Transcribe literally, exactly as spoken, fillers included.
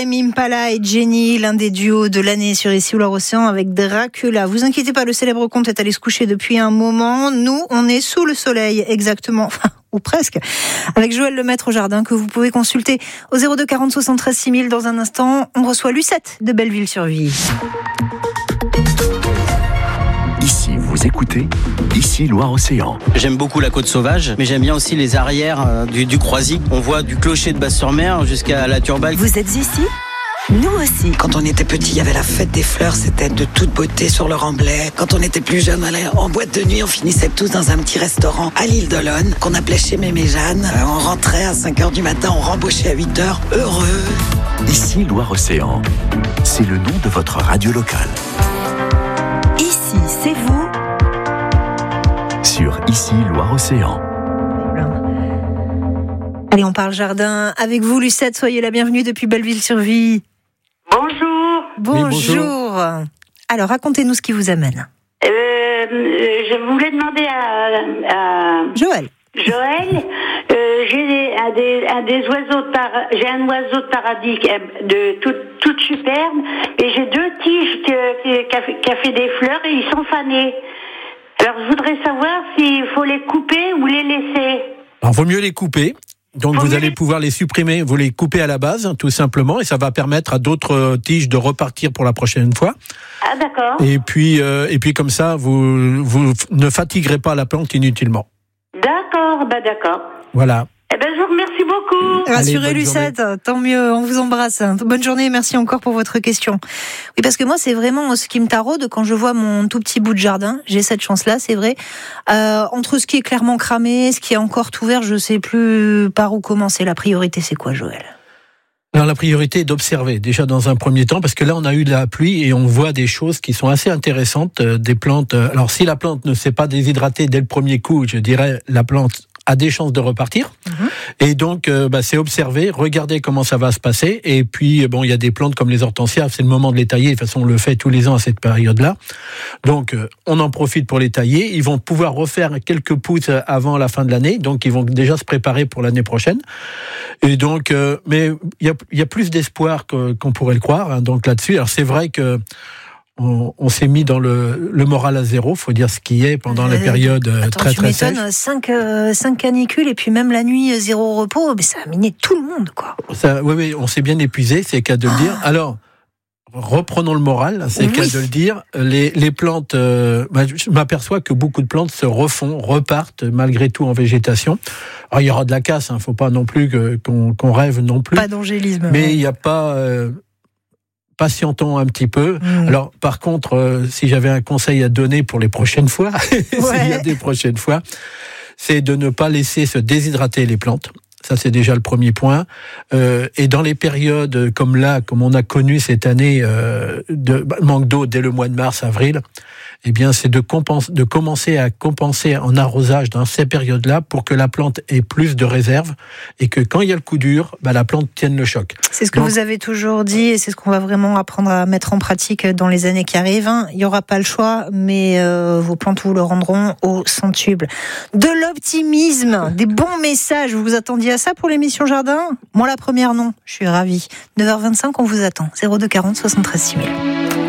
Tame Impala et Jenny, l'un des duos de l'année sur Ici ou Loire-Océan avec Dracula. Vous inquiétez pas, le célèbre conte est allé se coucher depuis un moment. Nous, on est sous le soleil, exactement. Ou presque, avec Joël Lemaître au jardin, que vous pouvez consulter au zéro deux quarante soixante-treize six mille. Dans un instant, on reçoit Lucette de Belleville-sur-Vie. Ici, vous écoutez Ici Loire-Océan. J'aime beaucoup la côte sauvage, mais j'aime bien aussi les arrières du, du Croisic. On voit du clocher de Basse-sur-Mer jusqu'à la Turballe. Vous êtes ici ? Nous aussi. Quand on était petit, il y avait la fête des fleurs, c'était de toute beauté sur le Remblai. Quand on était plus jeune, on allait en boîte de nuit, on finissait tous dans un petit restaurant à l'île d'Olonne, qu'on appelait chez Mémé Jeanne. Euh, on rentrait à cinq heures du matin, on rembauchait à huit heures, heureux. Ici Loire-Océan, c'est le nom de votre radio locale. Ici, c'est vous. Sur Ici Loire-Océan. Allez, on parle jardin avec vous, Lucette. Soyez la bienvenue depuis Belleville-sur-Vie. Bonjour. Bonjour. Oui, bonjour. Alors, racontez-nous ce qui vous amène. Euh, je voulais demander à, à Joël. Joël, euh, j'ai des, un, des, un des oiseaux de para, j'ai un oiseau de paradis de toute toute superbe et j'ai deux tiges que, que, qui, a fait, qui a fait des fleurs et ils sont fanés. Alors, je voudrais savoir s'il faut les couper ou les laisser. Alors, vaut mieux les couper. Donc, Faut vous mieux allez les... pouvoir les supprimer, vous les coupez à la base, tout simplement, et ça va permettre à d'autres tiges de repartir pour la prochaine fois. Ah, d'accord. Et puis, euh, et puis comme ça, vous, vous ne fatiguerez pas la plante inutilement. D'accord, bah d'accord. Voilà. Eh ben, je vous remercie beaucoup. Rassurez bonne Lucette, tant mieux, on vous embrasse. Bonne journée, merci encore pour votre question. Oui, parce que moi, c'est vraiment ce qui me taraude quand je vois mon tout petit bout de jardin. J'ai cette chance-là, c'est vrai. Euh, entre ce qui est clairement cramé, ce qui est encore tout vert, je sais plus par où commencer. La priorité, c'est quoi, Joël ? Alors, la priorité est d'observer, déjà dans un premier temps, parce que là, on a eu de la pluie et on voit des choses qui sont assez intéressantes, euh, des plantes. Euh, alors, si la plante ne s'est pas déshydratée dès le premier coup, je dirais, la plante a des chances de repartir. Mmh. Et donc, euh, bah, c'est observer, regarder comment ça va se passer. Et puis, bon, il y a des plantes comme les hortensias, c'est le moment de les tailler. De toute façon, on le fait tous les ans à cette période-là. Donc, euh, on en profite pour les tailler. Ils vont pouvoir refaire quelques pousses avant la fin de l'année. Donc, ils vont déjà se préparer pour l'année prochaine. Et donc, euh, mais il y a, y a plus d'espoir que, qu'on pourrait le croire. Hein, donc là-dessus, alors c'est vrai que On, on s'est mis dans le, le moral à zéro, faut dire ce qui est pendant euh, la période attends, très tu très sèche. cinq, euh, cinq canicules et puis même la nuit zéro repos, mais ça a miné tout le monde, quoi. Ça, oui, oui, on s'est bien épuisé, c'est le cas de le dire. Alors, reprenons le moral, c'est le oui. cas de le dire. Les, les plantes, euh, bah, je m'aperçois que beaucoup de plantes se refont, repartent malgré tout en végétation. Alors, il y aura de la casse, hein, faut pas non plus que, qu'on, qu'on rêve non plus. Pas d'angélisme. Mais il n'y a pas... Euh, patientons un petit peu. Mmh. Alors, par contre, euh, si j'avais un conseil à donner pour les prochaines fois, ouais. s'il y a des prochaines fois, c'est de ne pas laisser se déshydrater les plantes. Ça, c'est déjà le premier point. Euh, et dans les périodes comme là, comme on a connu cette année, euh, de manque d'eau dès le mois de mars, avril, eh bien, c'est de, compense, de commencer à compenser en arrosage dans ces périodes-là pour que la plante ait plus de réserve et que quand il y a le coup dur, bah, la plante tienne le choc. C'est ce que Donc, vous avez toujours dit et c'est ce qu'on va vraiment apprendre à mettre en pratique dans les années qui arrivent. Il n'y aura pas le choix, mais euh, vos plantes vous le rendront au centuple. De l'optimisme, des bons messages. Vous vous attendiez à ça pour l'émission Jardin ? Moi, la première, non. Je suis ravie. neuf heures vingt-cinq, on vous attend. zéro deux quarante soixante-treize six mille.